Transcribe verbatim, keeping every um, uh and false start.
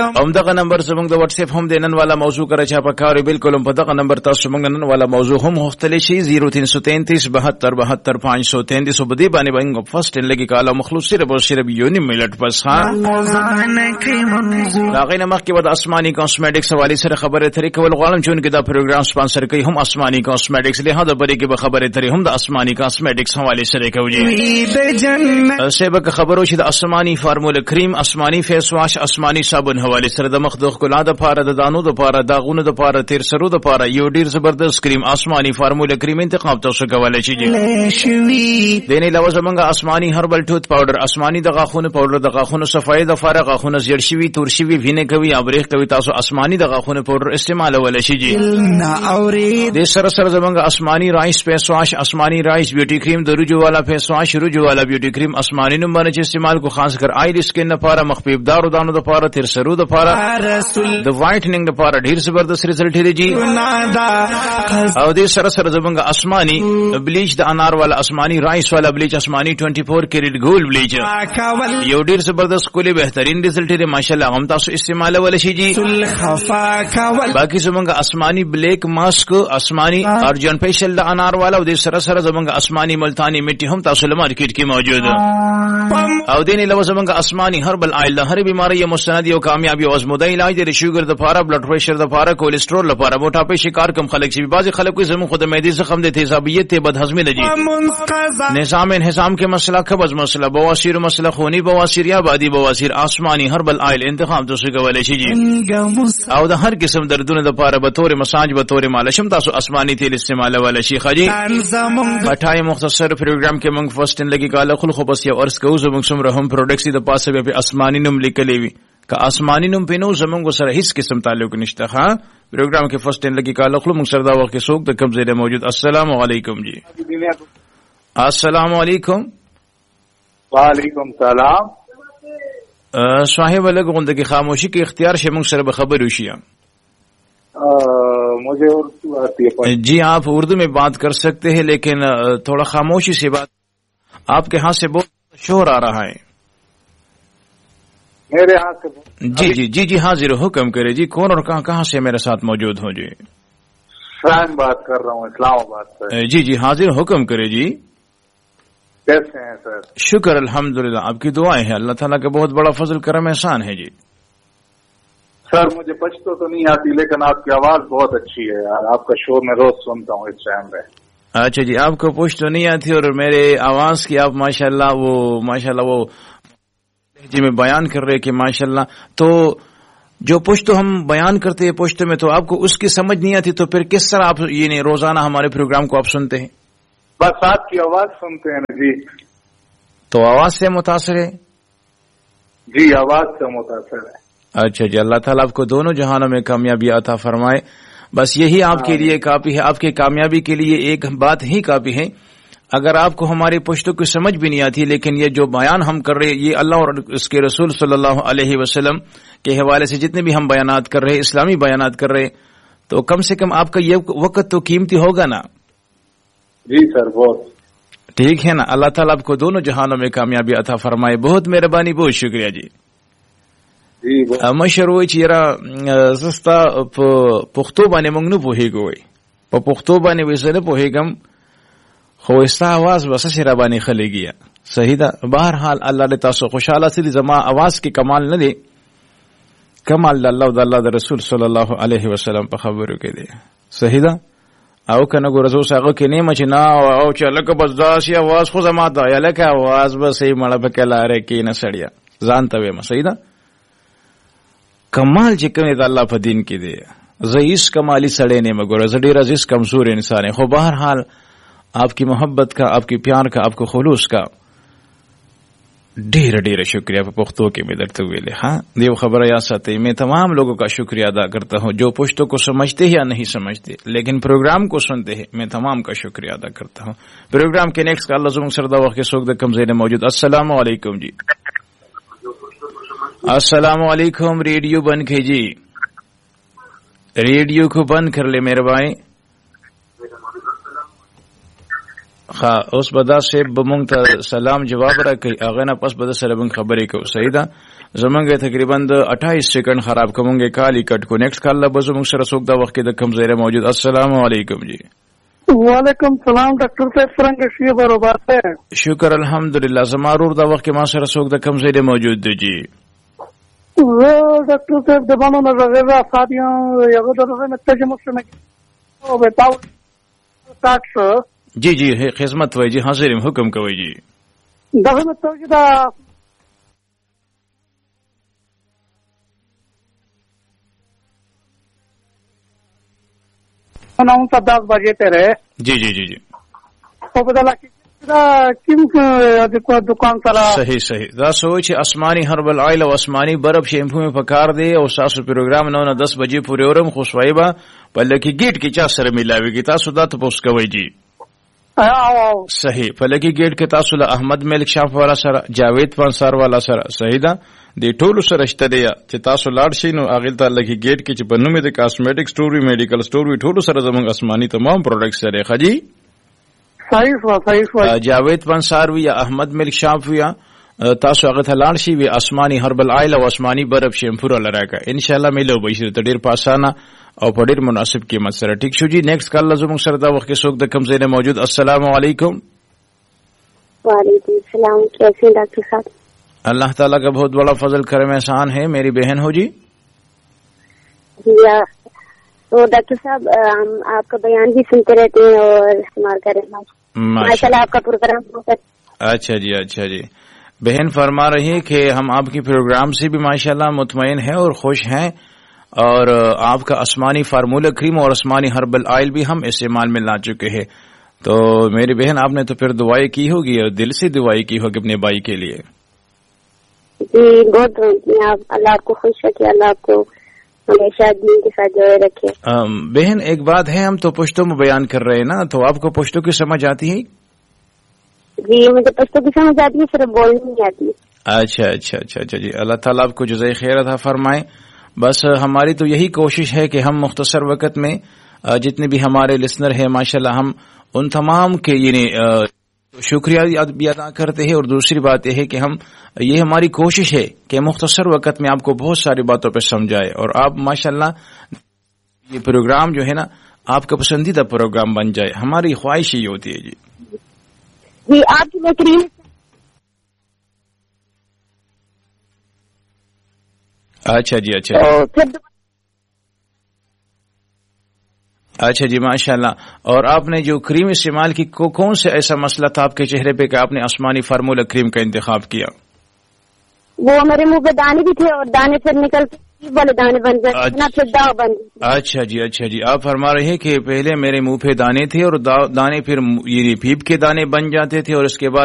هم دغه نمبر زموږ د واتس اپ هم د نن والا موضوع کرے چا پکاره بالکل هم په دغه نمبر تاسو موږ نن والا موضوع هم هختلی شي صفر تین سو تینتیس بہتر بہتر پانچ سو تینتیس بدی باندې باندې فرست لګي کاله مخلوص سره بو سره یونی ملت پس ها داغه نمخ کې ود اسماني کاسمیټکس حواله سره خبره ترې کول غواړم چې انګه دا پروګرام سپانسر کوي هم اسماني کاسمیټکس له هدا بری کې به خبره ترې هم د اسماني کاسمیټکس حواله سره کوي سبق خبرو چې د اسماني فارموله کریم اسماني فیس واش اسماني صابون حواله سره د مخ د خلا د پاره د دانو د پاره داغونو د پاره تیر سرو د پاره یو ډیر زبردست کریم اسماني فارموله کریم انتخاب تاسو کولای شئ دینه علاوه زمونږ اسماني هربل ټوث پاوډر اسماني د غاخونو پاوډر د غاخونو صفای د فارغ غاخونو زیړ شوی تور شوی وینه کوي ابریخ کوي تاسو اسماني د غاخونو پاوډر استعمال ولای شئ د سره سره زمونږ اسماني رایس فیس واش اسماني رایس بیوټي کریم د رجو والا فیس واش رجو والا بیوټي کریم اسماني نوم باندې استعمال کو خاص کر آیل سکن لپاره مخفیف دارو دانو د لپاره تیر سرو د لپاره د وایټنینګ لپاره ډیر زبردست رزلټ لري جی او د سره سره زمونږ اسماني بلیچ د انار والا اسماني رایس والا بلیچ اسماني چوبیس کیرټ ګولډ بلیچ یو ډیر زبردست کولی بهترین رزلټ لري ماشاءالله هم تاسو استعمال ولې شي جی باقي زمونږ اسماني بلیک ماسک اسماني ارجن فیشل د انار والا او د سره سره زمونږ اسماني ملتانی میټي هم تاسو له مارکیټ کې موجود او دین علاوه زمونږ اسماني هربل آیل د هر بیماری مستند او کامیابی او ازموده علاج د شوګر د لپاره بلډ پريشر د لپاره کولیسټرول لپاره موټاپې شکار کم خلک شي بعضی خلک زمو خود معدې زخم د تیزابیت ته بدهضمی نه دي نظام انهضام کې مسئله قبض مسئله بواسیر مسئله خونی بواسیر یا بادي بواسیر اسماني هربل آیل انتخاب تاسو کولای شئ او د هر قسم دردونو د لپاره به تور مساج به تور مالشم تاسو اسماني تیل استعمال ولای شئ خجی پټای مختصر پروګرام کې موږ فرستن لګي کاله خل خو بس یو ارس کوو زموږ سم رحم پروډکټس د پاسه به اسماني نوم لیکلې وي که اسماني نوم پینو زموږ سره هیڅ قسم تعلق نشته ها پروګرام کې فرست لګي کاله خل موږ سره دا وخت کې څوک د کم ځای موجود السلام علیکم جی السلام علیکم وعلیکم السلام صاحب لګ غونډه کې خاموشي کې اختیار شه موږ سره به خبر وشي مجھے اردو آتی ہے جی آپ اردو میں بات کر سکتے ہیں لیکن تھوڑا خاموشی سے بات آپ کے ہاتھ سے بہت شور آ رہا ہے میرے ہاتھ سے جی جی جی جی حاضر حکم کرے جی کون اور کہاں کہاں سے میرے ساتھ موجود ہو جی فرحان بات کر رہا ہوں اسلام آباد سے جی جی حاضر حکم کرے جی کیسے ہیں سر شکر الحمدللہ آپ کی دعائیں ہیں اللہ تعالیٰ کا بہت بڑا فضل کرم احسان ہے جی سر مجھے پشتو تو نہیں آتی لیکن آپ کی آواز بہت اچھی ہے یار آپ کا شو میں روز سنتا ہوں اس ٹائم پہ اچھا جی آپ کو پشتو نہیں آتی اور میرے آواز کی آپ ماشاءاللہ وہ ماشاءاللہ وہ جی میں بیان کر رہے کہ ماشاءاللہ تو جو پشتو ہم بیان کرتے ہیں پشتو میں تو آپ کو اس کی سمجھ نہیں آتی تو پھر کس طرح آپ یہ روزانہ ہمارے پروگرام کو آپ سنتے ہیں بس آپ کی آواز سنتے ہیں جی تو آواز سے متاثر ہے جی آواز سے متاثر ہے اچھا جی اللہ تعالیٰ آپ کو دونوں جہانوں میں کامیابی عطا فرمائے بس یہی آپ کے لیے کافی ہے آپ کے کامیابی کے لیے ایک بات ہی کافی ہے اگر آپ کو ہماری پشتوں کی سمجھ بھی نہیں آتی لیکن یہ جو بیان ہم کر رہے یہ اللہ اور اس کے رسول صلی اللہ علیہ وسلم کے حوالے سے جتنے بھی ہم بیانات کر رہے اسلامی بیانات کر رہے تو کم سے کم آپ کا یہ وقت تو قیمتی ہوگا نا جی سر بہت ٹھیک ہے نا اللہ تعالیٰ آپ کو دونوں جہانوں میں کامیابی عطا فرمائے بہت مہربانی بہت شکریہ جی مشر وای چې را زستا په پښتو باندې موږ نه پوهیږو په پښتو باندې وسره پوهیږم خو استا आवाज بس سره باندې خلګي صحیح ده بهر حال الله دې تاسو خوشاله سي زما आवाज کې کمال نه دی کمال د الله او د الله د رسول صلی الله علیه وسلم په خبرو کې دی صحیح ده او کنه ګورزو ساغه کې نه مچ نه او چې لکه بس داسي आवाज خو زما ته یا لکه आवाज به سي مړه په کلاره کې نه سړیا ځان ته وې صحیح ده کمال چې کوي د الله په دین کې دی زئیس کمالی سړی نه مګور ز ډیر عزیز کمزور انسان خو بهر حال آپ کی محبت کا آپ کی پیار کا آپ کو خلوص کا ډیر ډیر شکریہ په پښتو کې مې درته ویلې ها دیو خبره یا ساتي میں تمام لوگوں کا شکریہ ادا کرتا ہوں جو پشتوں کو سمجھتے یا نہیں سمجھتے لیکن پروگرام کو سنتے ہیں میں تمام کا شکریہ ادا کرتا ہوں پروگرام کے نیکسٹ کا اللہ زمون سردا وخت کې څوک د کم زین موجود السلام علیکم جی السلام علیکم ریڈیو بند کیجیے ریڈیو کو بند کر لے میرے بھائی ها اوس بدا سه بمونږ ته سلام جواب راکړي هغه نه پس بده سره بن خبرې کو صحیح ده زمونږ تقریبا د اٹھائیس سیکنډ خراب کومږه کالی کټ کو نیکسٹ کال له بزمونږ سره څوک دا وخت کې د کم زیره موجود. السلام علیکم جی. وعلیکم سلام ډاکټر صاحب څنګه شي برابر ده؟ شکر الحمدلله. زمارور دا وخت کې ما سره څوک د کم زیره موجود دی جی. زه ډاکټر صاحب د باندې نه راغلی فاضیه یو درته مې ترجمه شنه او به تاسو تاسو جی جی خدمت وای جی حاضریم حکم کوي جی. دغه مطلب چې دا نو څه داس بجې ته رہے جی جی جی جی او په دغه کې دا کوم د کو دکان سره صحیح صحیح دا سوچ اسماني هربل آیل او اسماني برب شیمپو میں پکار دی او تاسو پروګرام نو نه دس بجې پورې اورم خو شوایبا په لکه گیټ کې چا سره ملاويږي تاسو دا ته پوس کوي جی. صحیح په لکه گیټ کې تاسو له احمد ملک شاف والا سره جاوید پانسار والا سره صحیح ده د ټولو سره شته دی چې تاسو لاړ شئ نو اغل ته لکه گیټ کې چې په نومې د کاسمیټک سٹور وی میډیکل سٹور وی ټولو سره زموږ اسماني تمام پروډکټس سره خجی. صحیح وا صحیح وا جاوید پانسار وی یا احمد ملک شاف وی تاسو هغه ته لاړ شئ وی اسماني هربل آیل او اسماني برب شیمپو لراکا ان شاء الله ملو به شي ته ډیر پاسانه او په ډیر مناسب قیمت سره. ٹھیک شو جی. نیکسٹ کال لازم سره دا وخت کې څوک د کم ځای نه موجود. السلام علیکم. وعلیکم السلام. کیسے ہیں ڈاکٹر صاحب؟ اللہ تعالیٰ کا بہت بڑا فضل کرم احسان ہے. میری بہن ہو جی. جی تو ڈاکٹر صاحب ہم آپ کا بیان بھی سنتے رہتے ہیں اور استعمال کر رہے ہیں ماشاء اللہ. آپ کا پروگرام اچھا جی اچھا جی. بہن فرما رہی ہے کہ ہم آپ کے پروگرام سے بھی ماشاء اللہ مطمئن ہیں اور خوش ہیں اور آپ کا آسمانی فارمولا کریم اور آسمانی ہربل آئل بھی ہم استعمال میں لا چکے ہیں. تو میری بہن آپ نے تو پھر دعائیں کی ہوگی اور دل سے دعائیں کی ہوگی اپنے بھائی کے لیے. جی بہت آپ اللہ آپ کو خوش رکھے. اللہ آپ کو ہمیشہ دین کے ساتھ جوڑے رکھے. بہن ایک بات ہے ہم تو پشتوں میں بیان کر رہے ہیں نا تو آپ کو پشتوں کی سمجھ آتی ہے؟ جی مجھے پشتوں کی سمجھ آتی ہے صرف بولنے نہیں آتی. اچھا اچھا اچھا اچھا جی. اللہ تعالیٰ آپ کو جزائے خیر عطا فرمائے. بس ہماری تو یہی کوشش ہے کہ ہم مختصر وقت میں جتنے بھی ہمارے لسنر ہیں ماشاءاللہ ہم ان تمام کے یعنی شکریہ بھی ادا کرتے ہیں اور دوسری بات یہ ہے کہ ہم یہ ہماری کوشش ہے کہ مختصر وقت میں آپ کو بہت ساری باتوں پہ سمجھائے اور آپ ماشاءاللہ یہ پروگرام جو ہے نا آپ کا پسندیدہ پروگرام بن جائے. ہماری خواہش ہی ہوتی ہے جی. جی آپ کی کریم اچھا جی اچھا اچھا جی ماشاءاللہ. اور آپ نے جو کریم استعمال کی کو کون سے ایسا مسئلہ تھا آپ کے چہرے پہ کہ آپ نے آسمانی فارمولا کریم کا انتخاب کیا؟ وہ میرے منہ پہ دانے بھی تھے اور دانے پھر نکلتے والے دانے بن گئے. اچھا جی اچھا جی. آپ فرما رہے ہیں کہ پہلے میرے منہ پہ دانے تھے اور دانے پھر یہ پیپ کے دانے بن جاتے تھے اور اس کے بعد